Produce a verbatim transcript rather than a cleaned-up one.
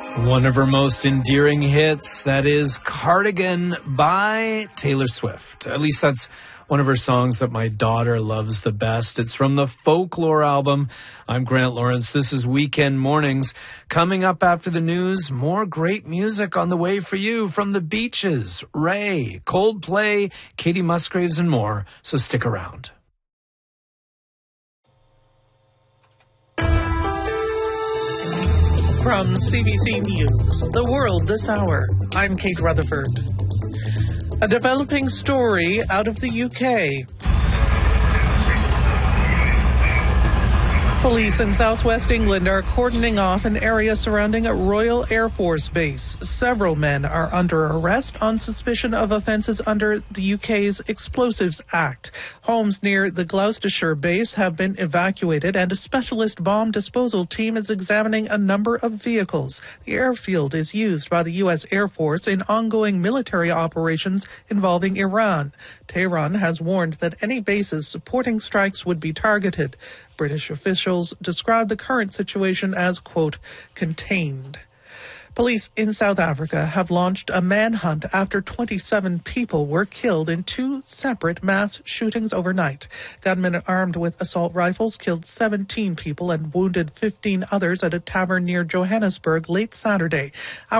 One of her most endearing hits, that is Cardigan by Taylor Swift. At least that's one of her songs that my daughter loves the best. It's from the Folklore album. I'm Grant Lawrence. This is Weekend Mornings. Coming up after the news, more great music on the way for you from the Beaches, Ray, Coldplay, Katie Musgraves, and more. So stick around. From C B C News, The World This Hour, I'm Kate Rutherford. A developing story out of the U K. Police in southwest England are cordoning off an area surrounding a Royal Air Force base. Several men are under arrest on suspicion of offences under the U K's Explosives Act. Homes near the Gloucestershire base have been evacuated, and a specialist bomb disposal team is examining a number of vehicles. The airfield is used by the U S Air Force in ongoing military operations involving Iran. Tehran has warned that any bases supporting strikes would be targeted. British officials describe the current situation as, quote, contained. Police in South Africa have launched a manhunt after twenty-seven people were killed in two separate mass shootings overnight. Gunmen armed with assault rifles killed seventeen people and wounded fifteen others at a tavern near Johannesburg late Saturday.